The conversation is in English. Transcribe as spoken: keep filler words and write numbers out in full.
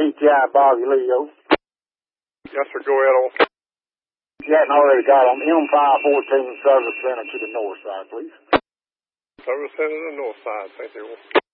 P T I Bobby Leo. Yes, sir. Go ahead on. If you hadn't already got on M five fourteen Service Center to the north side, please. Service Center to the north side. Thank you.